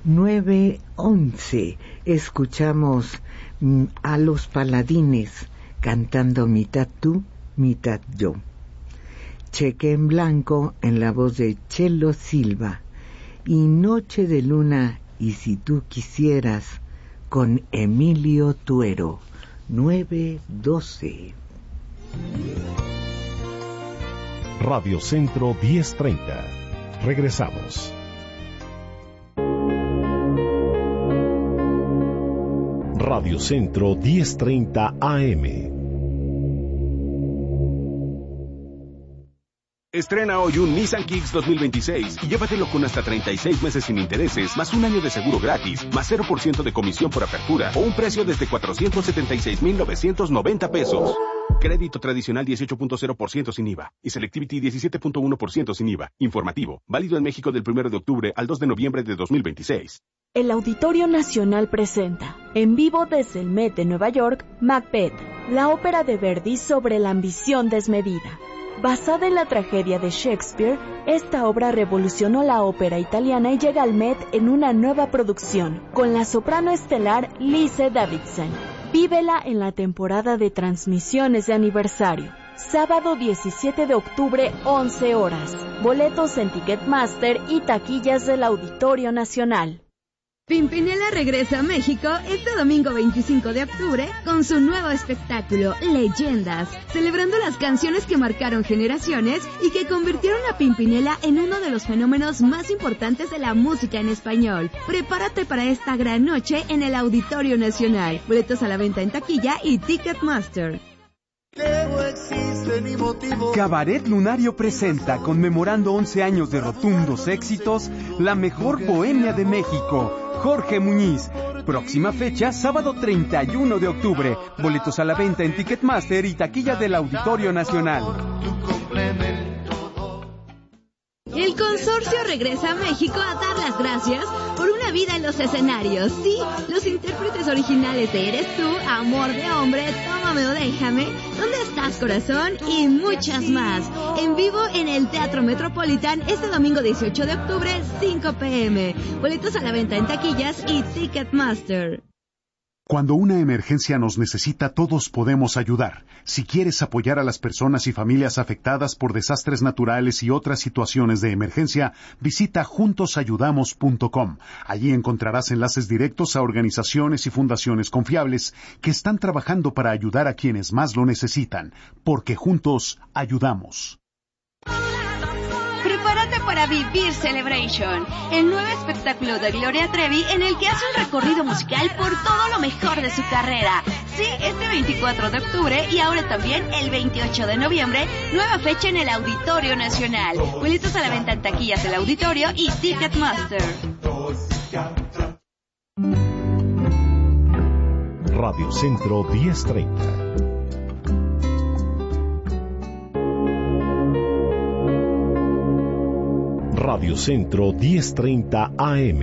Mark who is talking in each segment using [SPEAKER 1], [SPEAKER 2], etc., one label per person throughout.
[SPEAKER 1] 9:11 escuchamos a Los Paladines cantando Mitad tú, mitad yo. Cheque en blanco en la voz de Chelo Silva y Noche de Luna y Si tú quisieras con Emilio Tuero. 9:12.
[SPEAKER 2] Radio Centro 1030. Regresamos. Radio Centro 1030 AM.
[SPEAKER 3] Estrena hoy un Nissan Kicks 2026 y llévatelo con hasta 36 meses sin intereses, más un año de seguro gratis, más 0% de comisión por apertura o un precio desde 476,990 pesos. Crédito tradicional 18.0% sin IVA y Selectivity 17.1% sin IVA. Informativo. Válido en México del 1 de octubre al 2 de noviembre de 2026.
[SPEAKER 4] El Auditorio Nacional presenta, en vivo desde el Met de Nueva York, Macbeth, la ópera de Verdi sobre la ambición desmedida. Basada en la tragedia de Shakespeare, esta obra revolucionó la ópera italiana y llega al Met en una nueva producción, con la soprano estelar Lise Davidson. Vívela en la temporada de transmisiones de aniversario. Sábado 17 de octubre, 11 horas. Boletos en Ticketmaster y taquillas del Auditorio Nacional.
[SPEAKER 5] Pimpinela regresa a México este domingo 25 de octubre con su nuevo espectáculo, Leyendas, celebrando las canciones que marcaron generaciones y que convirtieron a Pimpinela en uno de los fenómenos más importantes de la música en español. Prepárate para esta gran noche en el Auditorio Nacional. Boletos a la venta en taquilla y Ticketmaster.
[SPEAKER 6] Cabaret Lunario presenta, conmemorando 11 años de rotundos éxitos, la mejor bohemia de México, Jorge Muñiz. Próxima fecha, sábado 31 de octubre. Boletos a la venta en Ticketmaster y taquilla del Auditorio Nacional.
[SPEAKER 5] El consorcio regresa a México a dar las gracias por una vida en los escenarios. Sí, los intérpretes originales de Eres tú, Amor de hombre, Tómame o déjame, ¿Dónde estás corazón? Y muchas más. En vivo en el Teatro Metropolitan este domingo 18 de octubre, 5 p.m. Boletos a la venta en taquillas y Ticketmaster.
[SPEAKER 7] Cuando una emergencia nos necesita, todos podemos ayudar. Si quieres apoyar a las personas y familias afectadas por desastres naturales y otras situaciones de emergencia, visita juntosayudamos.com. Allí encontrarás enlaces directos a organizaciones y fundaciones confiables que están trabajando para ayudar a quienes más lo necesitan, porque juntos ayudamos.
[SPEAKER 5] Prepárate para Vivir Celebration, el nuevo espectáculo de Gloria Trevi en el que hace un recorrido musical por todo lo mejor de su carrera. Sí, este 24 de octubre y ahora también el 28 de noviembre, nueva fecha en el Auditorio Nacional. Boletos a la venta en taquillas del Auditorio y Ticketmaster.
[SPEAKER 2] Radio Centro 1030. Radio Centro 1030 AM.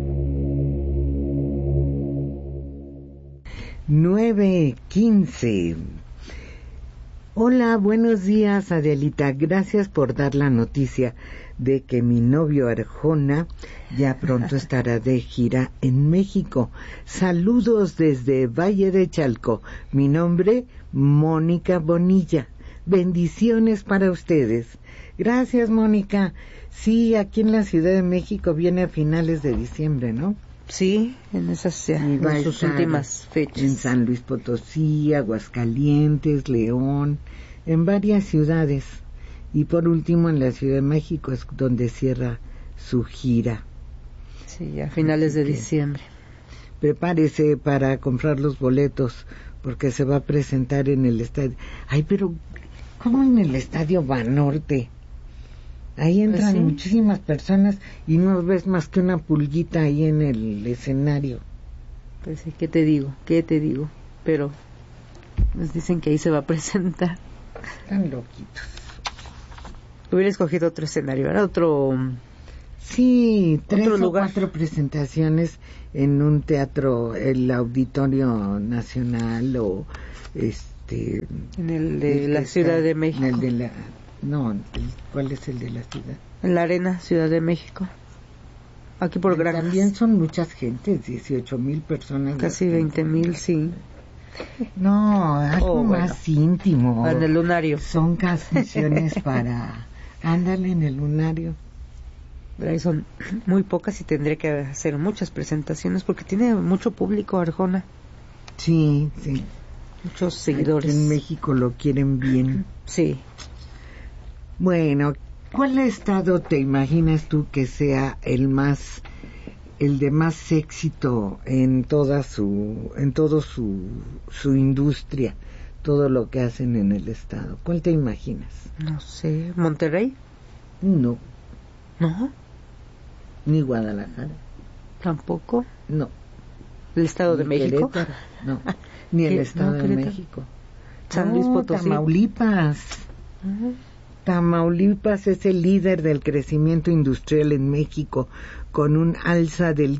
[SPEAKER 1] 9:15. Hola, buenos días, Adelita. Gracias por dar la noticia de que mi novio Arjona ya pronto estará de gira en México. Saludos desde Valle de Chalco. Mi nombre, Mónica Bonilla. Bendiciones para ustedes. Gracias, Mónica. Sí, aquí en la Ciudad de México viene a finales de diciembre, ¿no?
[SPEAKER 8] Sí, en esas en sus últimas fechas.
[SPEAKER 1] En San Luis Potosí, Aguascalientes, León, en varias ciudades. Y por último en la Ciudad de México es donde cierra su gira.
[SPEAKER 8] Sí, a finales de diciembre.
[SPEAKER 1] Prepárese para comprar los boletos porque se va a presentar en el estadio. Ay, pero ¿cómo en el Estadio Banorte? Ahí entran pues sí, muchísimas personas y no ves más que una pulguita ahí en el escenario.
[SPEAKER 8] Pues sí, ¿qué te digo? Pero nos dicen que ahí se va a presentar.
[SPEAKER 1] Están loquitos.
[SPEAKER 8] Hubiera escogido otro escenario, ¿verdad?
[SPEAKER 1] Sí, 3
[SPEAKER 8] otro
[SPEAKER 1] o 4 presentaciones en un teatro, el Auditorio Nacional o
[SPEAKER 8] en el de la Ciudad de México.
[SPEAKER 1] En el de la... No, ¿cuál es el de la ciudad?
[SPEAKER 8] En la Arena, Ciudad de México. aquí por Granjas.
[SPEAKER 1] También son muchas gentes, 18,000 personas.
[SPEAKER 8] Casi 20,000, sí.
[SPEAKER 1] No, algo más íntimo.
[SPEAKER 8] En el lunario.
[SPEAKER 1] Son canciones para... Ándale, en el lunario.
[SPEAKER 8] Pero ahí son muy pocas y tendría que hacer muchas presentaciones porque tiene mucho público Arjona.
[SPEAKER 1] Sí, sí.
[SPEAKER 8] Muchos seguidores.
[SPEAKER 1] Aquí en México lo quieren bien.
[SPEAKER 8] Sí.
[SPEAKER 1] Bueno, ¿cuál estado te imaginas tú que sea el de más éxito en todo su industria, todo lo que hacen en el estado? ¿Cuál te imaginas?
[SPEAKER 8] No sé, ¿Monterrey?
[SPEAKER 1] No.
[SPEAKER 8] ¿No?
[SPEAKER 1] Ni Guadalajara.
[SPEAKER 8] ¿Tampoco?
[SPEAKER 1] No.
[SPEAKER 8] ¿El Estado de México?
[SPEAKER 1] Querétaro, no. Ni el Estado de México.
[SPEAKER 8] San Luis Potosí.
[SPEAKER 1] Tamaulipas. Tamaulipas es el líder del crecimiento industrial en México, con un alza del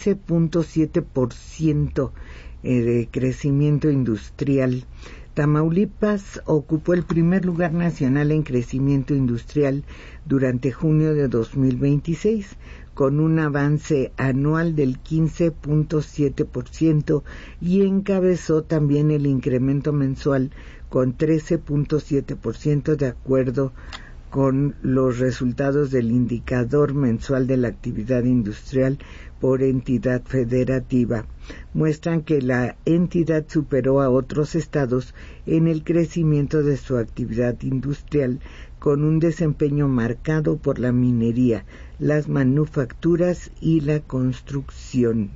[SPEAKER 1] 15.7% de crecimiento industrial. Tamaulipas ocupó el primer lugar nacional en crecimiento industrial durante junio de 2026, con un avance anual del 15.7% y encabezó también el incremento mensual con 13.7% de acuerdo con los resultados del indicador mensual de la actividad industrial por entidad federativa. Muestran que la entidad superó a otros estados en el crecimiento de su actividad industrial, con un desempeño marcado por la minería, las manufacturas y la construcción.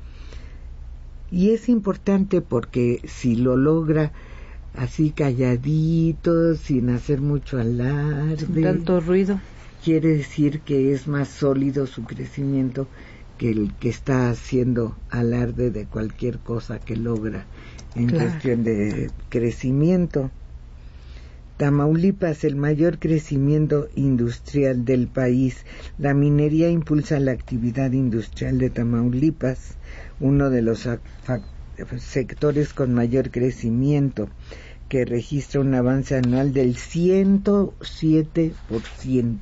[SPEAKER 1] Y es importante porque si lo logra así calladito, sin hacer mucho alarde,
[SPEAKER 8] sin tanto ruido,
[SPEAKER 1] quiere decir que es más sólido su crecimiento que el que está haciendo alarde de cualquier cosa que logra en cuestión de crecimiento. Tamaulipas, el mayor crecimiento industrial del país. La minería impulsa la actividad industrial de Tamaulipas, uno de los sectores con mayor crecimiento, que registra un avance anual del 107%.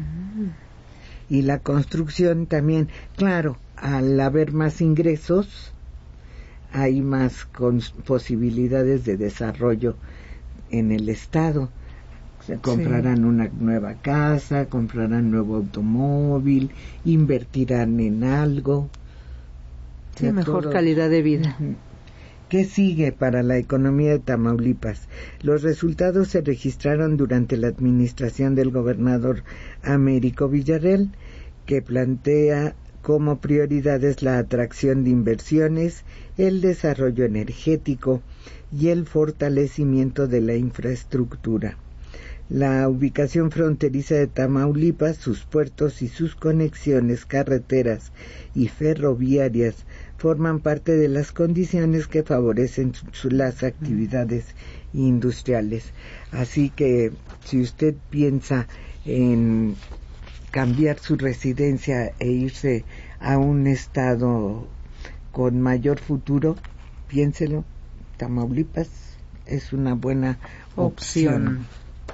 [SPEAKER 1] Y la construcción también, claro, al haber más ingresos, hay más posibilidades de desarrollo en el estado. Comprarán una nueva casa, comprarán nuevo automóvil, invertirán en algo.
[SPEAKER 8] Sí, mejor calidad de vida.
[SPEAKER 1] ¿Qué sigue para la economía de Tamaulipas? Los resultados se registraron durante la administración del gobernador Américo Villarreal, que plantea como prioridades la atracción de inversiones, el desarrollo energético y el fortalecimiento de la infraestructura. La ubicación fronteriza de Tamaulipas, sus puertos y sus conexiones carreteras y ferroviarias forman parte de las condiciones que favorecen las actividades industriales. Así que si usted piensa en cambiar su residencia e irse a un estado con mayor futuro, piénselo, Tamaulipas es una buena opción.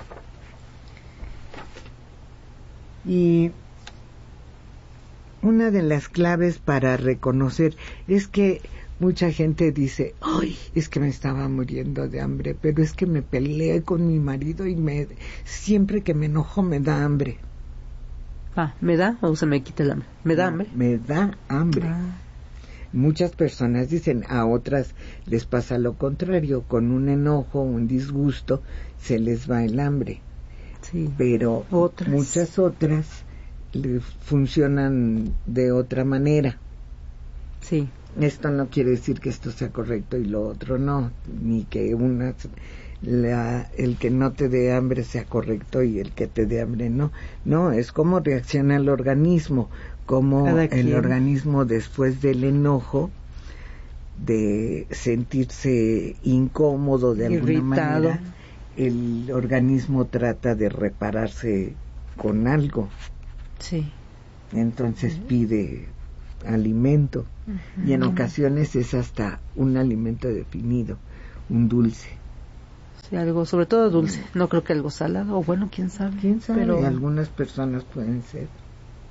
[SPEAKER 1] Y una de las claves para reconocer es que mucha gente dice, ¡ay! Es que me estaba muriendo de hambre, pero es que me peleé con mi marido y siempre que me enojo me da hambre.
[SPEAKER 8] ¿Me da o se me quita el hambre? ¿Me da hambre?
[SPEAKER 1] Me da hambre. Muchas personas dicen, a otras les pasa lo contrario, con un enojo, un disgusto, se les va el hambre.
[SPEAKER 8] Sí.
[SPEAKER 1] Pero muchas otras funcionan de otra manera.
[SPEAKER 8] Sí.
[SPEAKER 1] Esto no quiere decir que esto sea correcto y lo otro no, ni que el que no te dé hambre sea correcto y el que te dé hambre no. No, es cómo reacciona el organismo, cómo el organismo después del enojo, de sentirse incómodo de alguna manera, el organismo trata de repararse con algo.
[SPEAKER 8] Sí.
[SPEAKER 1] Entonces pide alimento y en ocasiones es hasta un alimento definido, un dulce.
[SPEAKER 8] Sí, algo, sobre todo dulce. No creo que algo salado, o bueno, quién sabe.
[SPEAKER 1] Pero algunas personas pueden ser.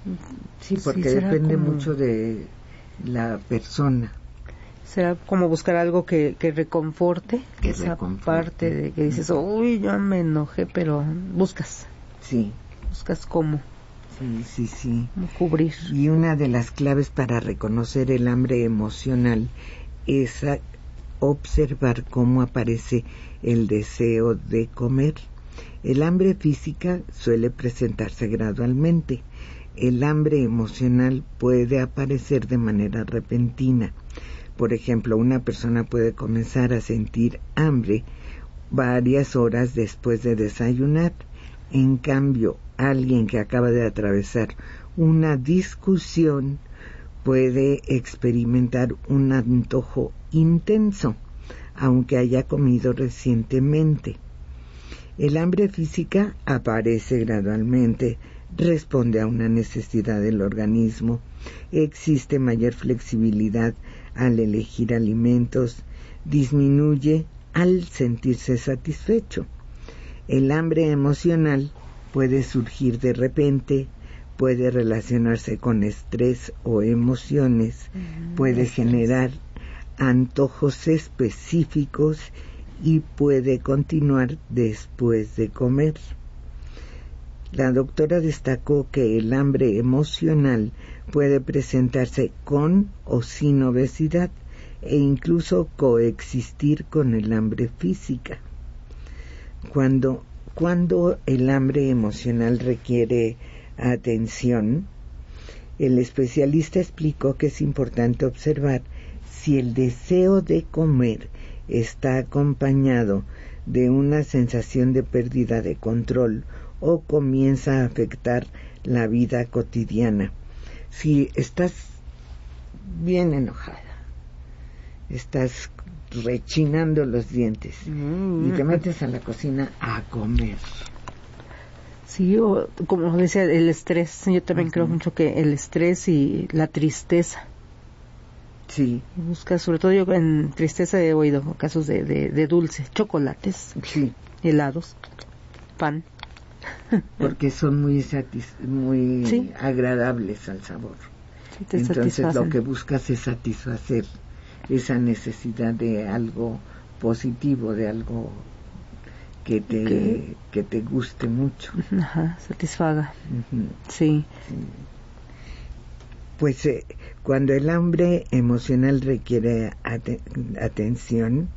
[SPEAKER 1] Sí, porque depende mucho de la persona.
[SPEAKER 8] Será como buscar algo que reconforte, esa parte de que dices, uy, yo me enojé, pero buscas.
[SPEAKER 1] Sí.
[SPEAKER 8] Buscas cómo.
[SPEAKER 1] Sí.
[SPEAKER 8] Cómo cubrir.
[SPEAKER 1] Y una de las claves para reconocer el hambre emocional es observar cómo aparece el deseo de comer. El hambre física suele presentarse gradualmente. El hambre emocional puede aparecer de manera repentina. Por ejemplo, una persona puede comenzar a sentir hambre varias horas después de desayunar. En cambio, alguien que acaba de atravesar una discusión puede experimentar un antojo intenso, aunque haya comido recientemente. El hambre física aparece gradualmente, responde a una necesidad del organismo, existe mayor flexibilidad al elegir alimentos, disminuye al sentirse satisfecho. El hambre emocional puede surgir de repente, puede relacionarse con estrés o emociones, puede generar antojos específicos y puede continuar después de comer. La doctora destacó que el hambre emocional puede presentarse con o sin obesidad e incluso coexistir con el hambre física. Cuando el hambre emocional requiere atención, el especialista explicó que es importante observar si el deseo de comer está acompañado de una sensación de pérdida de control o comienza a afectar la vida cotidiana. Si estás bien enojada, estás rechinando los dientes y te metes a la cocina a comer.
[SPEAKER 8] Sí, o como decía, el estrés. Yo también creo mucho que el estrés y la tristeza.
[SPEAKER 1] Sí.
[SPEAKER 8] Busca, sobre todo yo en tristeza he oído casos de dulce, chocolates,
[SPEAKER 1] sí,
[SPEAKER 8] helados, pan.
[SPEAKER 1] Porque son muy ¿sí? agradables al sabor. Sí, entonces lo que buscas es satisfacer esa necesidad de algo positivo, de algo que te guste mucho.
[SPEAKER 8] Ajá, satisfaga. Sí.
[SPEAKER 1] Pues cuando el hambre emocional requiere atención,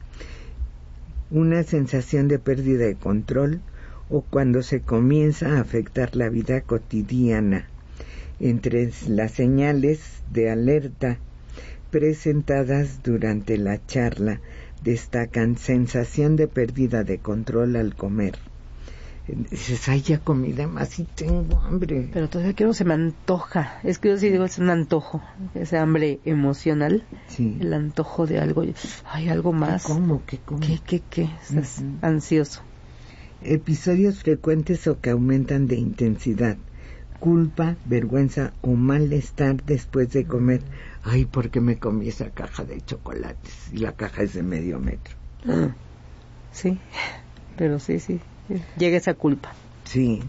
[SPEAKER 1] una sensación de pérdida de control, o cuando se comienza a afectar la vida cotidiana. Entre las señales de alerta presentadas durante la charla destacan sensación de pérdida de control al comer. Dices, ay, ya comí de más y tengo hambre.
[SPEAKER 8] Pero todavía quiero, se me antoja. Es que yo sí digo, es un antojo. Ese hambre emocional.
[SPEAKER 1] Sí.
[SPEAKER 8] El antojo de algo. Ay, algo más.
[SPEAKER 1] ¿Qué como?
[SPEAKER 8] ¿Qué? Estás ansioso.
[SPEAKER 1] Episodios frecuentes o que aumentan de intensidad. Culpa, vergüenza o malestar después de comer. Ay, ¿por qué me comí esa caja de chocolates? Y la caja es de medio metro.
[SPEAKER 8] Sí, pero sí. Llega esa culpa.
[SPEAKER 1] Sí.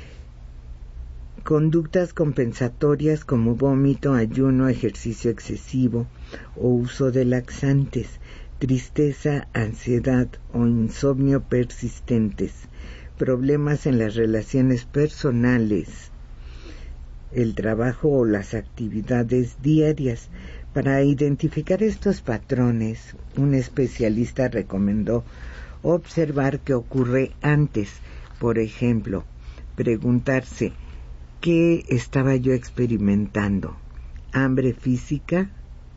[SPEAKER 1] Conductas compensatorias como vómito, ayuno, ejercicio excesivo o uso de laxantes, tristeza, ansiedad o insomnio persistentes, problemas en las relaciones personales, el trabajo o las actividades diarias. Para identificar estos patrones, un especialista recomendó observar qué ocurre antes. Por ejemplo, preguntarse, ¿qué estaba yo experimentando? ¿Hambre física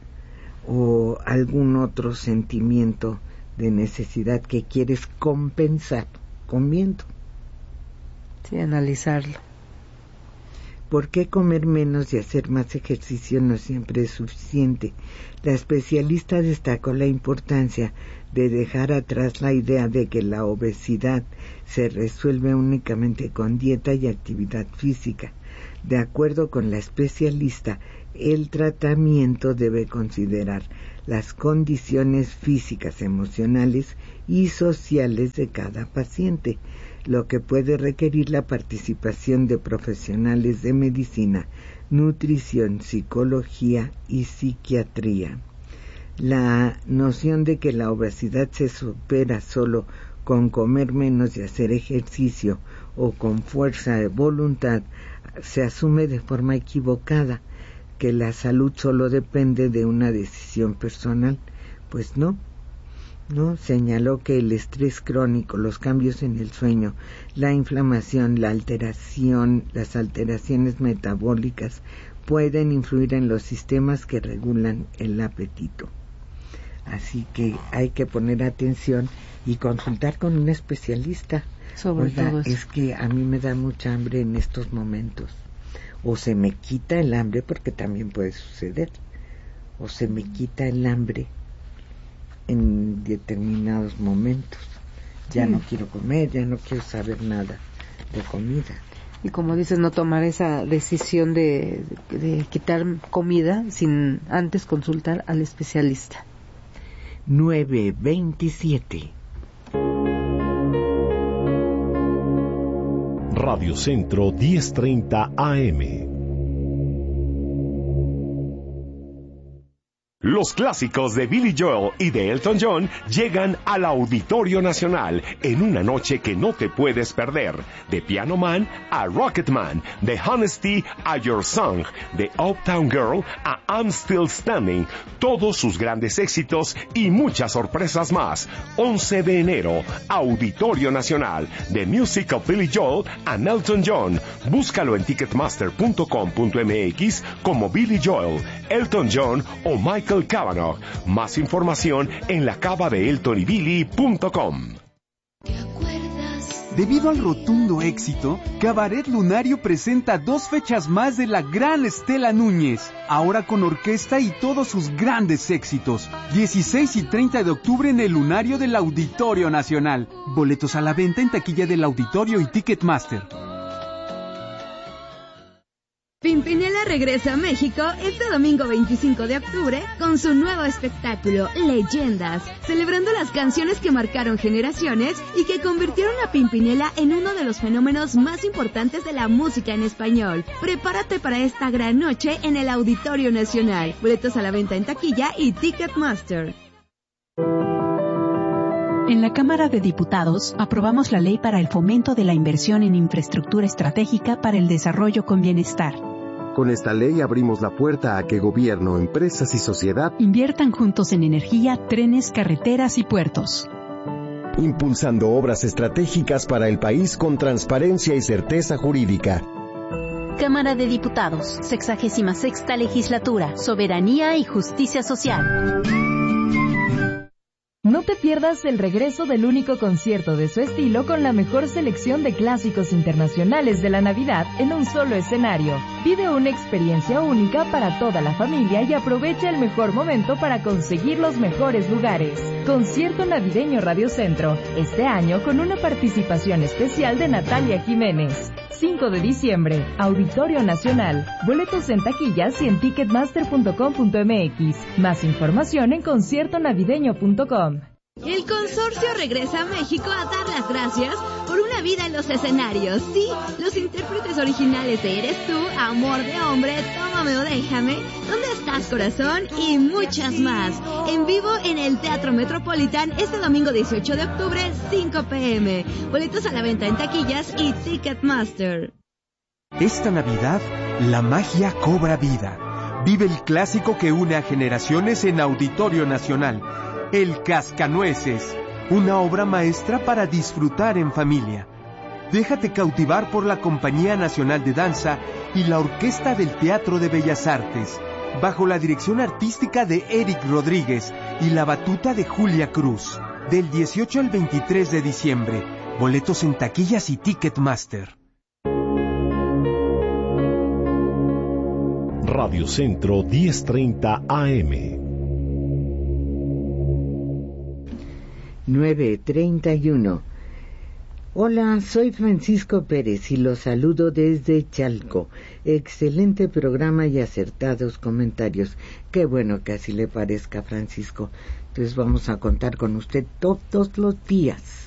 [SPEAKER 1] o algún otro sentimiento de necesidad que quieres compensar comiendo?
[SPEAKER 8] Sí, analizarlo.
[SPEAKER 1] ¿Por qué comer menos y hacer más ejercicio no siempre es suficiente? La especialista destacó la importancia de dejar atrás la idea de que la obesidad se resuelve únicamente con dieta y actividad física. De acuerdo con la especialista, el tratamiento debe considerar las condiciones físicas, emocionales y sociales de cada paciente. lo que puede requerir la participación de profesionales de medicina, nutrición, psicología y psiquiatría. La noción de que la obesidad se supera solo con comer menos y hacer ejercicio o con fuerza de voluntad se asume de forma equivocada, que la salud solo depende de una decisión personal. Pues no, señaló que el estrés crónico, los cambios en el sueño, la inflamación, las alteraciones metabólicas pueden influir en los sistemas que regulan el apetito. Así que hay que poner atención y consultar con un especialista.
[SPEAKER 8] Sobre todo eso.
[SPEAKER 1] Es que a mí me da mucha hambre en estos momentos. O se me quita el hambre, porque también puede suceder, o se me quita el hambre en determinados momentos. Ya no quiero comer, ya no quiero saber nada de comida.
[SPEAKER 8] Y como dices, no tomar esa decisión de quitar comida sin antes consultar al especialista.
[SPEAKER 1] 9:27.
[SPEAKER 2] Radio Centro 1030 AM. Los clásicos de Billy Joel y de Elton John llegan al Auditorio Nacional en una noche que no te puedes perder. De Piano Man a Rocket Man, de Honesty a Your Song, de Uptown Girl a I'm Still Standing, todos sus grandes éxitos y muchas sorpresas más. 11 de enero, Auditorio Nacional, The Music of Billy Joel and Elton John. Búscalo en ticketmaster.com.mx como Billy Joel, Elton John o Michael Cavanaugh. Más información en lacavadeeltonybilly.com.
[SPEAKER 6] Debido al rotundo éxito, Cabaret Lunario presenta 2 fechas más de la gran Estela Núñez, ahora con orquesta y todos sus grandes éxitos. 16 y 30 de octubre en el Lunario del Auditorio Nacional. Boletos a la venta en taquilla del Auditorio y Ticketmaster.
[SPEAKER 5] Pimpinela regresa a México este domingo 25 de octubre con su nuevo espectáculo, Leyendas, celebrando las canciones que marcaron generaciones y que convirtieron a Pimpinela en uno de los fenómenos más importantes de la música en español. Prepárate para esta gran noche en el Auditorio Nacional. Boletos a la venta en taquilla y Ticketmaster.
[SPEAKER 9] En la Cámara de Diputados aprobamos la Ley para el Fomento de la Inversión en Infraestructura Estratégica para el Desarrollo con Bienestar.
[SPEAKER 10] Con esta ley abrimos la puerta a que gobierno, empresas y sociedad
[SPEAKER 9] inviertan juntos en energía, trenes, carreteras y puertos,
[SPEAKER 10] impulsando obras estratégicas para el país con transparencia y certeza jurídica.
[SPEAKER 11] Cámara de Diputados, 66ª Legislatura, Soberanía y Justicia Social.
[SPEAKER 4] No te pierdas el regreso del único concierto de su estilo con la mejor selección de clásicos internacionales de la Navidad en un solo escenario. Vive una experiencia única para toda la familia y aprovecha el mejor momento para conseguir los mejores lugares. Concierto navideño Radio Centro, este año con una participación especial de Natalia Jiménez. 5 de diciembre, Auditorio Nacional. Boletos en taquillas y en ticketmaster.com.mx. Más información en conciertonavideño.com.
[SPEAKER 5] El consorcio regresa a México a dar las gracias por una vida en los escenarios. Sí, los intérpretes originales de Eres Tú, Amor de Hombre, Tómame o Déjame, ¿Dónde estás, corazón? Y muchas más. En vivo en el Teatro Metropolitan este domingo 18 de octubre, 5 p.m. Boletos a la venta en taquillas y Ticketmaster.
[SPEAKER 6] Esta Navidad, la magia cobra vida. Vive el clásico que une a generaciones en Auditorio Nacional. El Cascanueces, una obra maestra para disfrutar en familia. Déjate cautivar por la Compañía Nacional de Danza y la Orquesta del Teatro de Bellas Artes, bajo la dirección artística de Eric Rodríguez y la batuta de Julia Cruz. Del 18 al 23 de diciembre. Boletos en taquillas y Ticketmaster.
[SPEAKER 2] Radio Centro 1030 AM.
[SPEAKER 1] 9:31. Hola, soy Francisco Pérez y los saludo desde Chalco. Excelente programa y acertados comentarios. Qué bueno que así le parezca, Francisco. Entonces vamos a contar con usted todos los días.